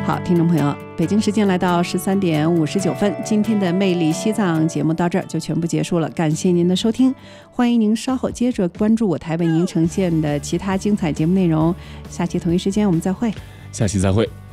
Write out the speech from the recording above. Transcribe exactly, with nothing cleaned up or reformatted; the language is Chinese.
好，听众朋友，北京时间来到十三点五十九分，今天的魅力西藏节目到这儿就全部结束了，感谢您的收听，欢迎您稍后接着关注我台为您呈现的其他精彩节目内容，下期同一时间我们再会。 下期再会。